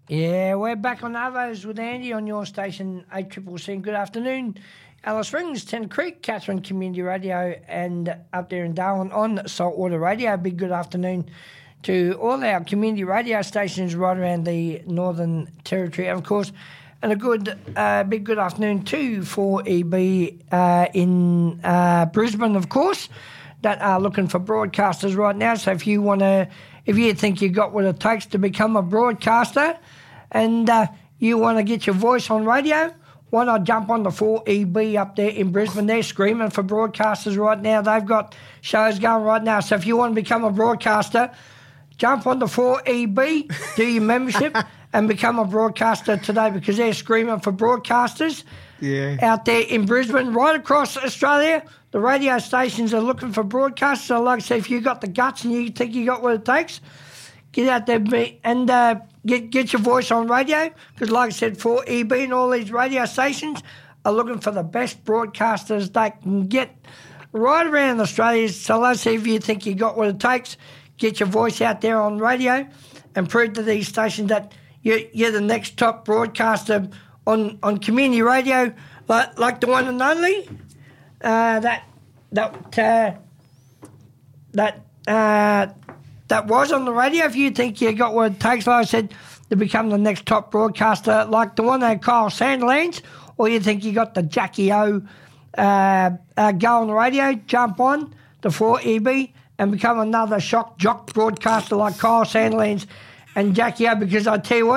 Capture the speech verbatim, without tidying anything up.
Yeah, we're back on Arvos with Andy on your station, eight C C C. Good afternoon. Alice Springs, Tennant Creek, Catherine Community Radio, and up there in Darwin on Saltwater Radio. Big good afternoon to all our community radio stations right around the Northern Territory, and of course, and a good, uh, big good afternoon to four E B uh, in uh, Brisbane, of course, that are looking for broadcasters right now. So if you want to, if you think you got what it takes to become a broadcaster, and uh, you want to get your voice on radio, why not jump on the four E B up there in Brisbane? They're screaming for broadcasters right now. They've got shows going right now. So if you want to become a broadcaster, jump on the four E B, do your membership, and become a broadcaster today, because they're screaming for broadcasters yeah. out there in Brisbane. Right across Australia, the radio stations are looking for broadcasters. So like I said, if you got the guts and you think you got what it takes, get out there and uh, get get your voice on radio, because like I said, four E B and all these radio stations are looking for the best broadcasters they can get right around Australia. So let's see if you think you got what it takes, get your voice out there on radio and prove to these stations that you're, you're the next top broadcaster on, on community radio, like, like the one and only, uh, that, that, uh, that, uh, that was on the radio. If you think you got what it takes, like I said, to become the next top broadcaster, like the one that Kyle Sandilands, or you think you got the Jackie O uh, uh, go on the radio, jump on the four E B and become another shock jock broadcaster like Kyle Sandilands and Jackie O, because I tell you what,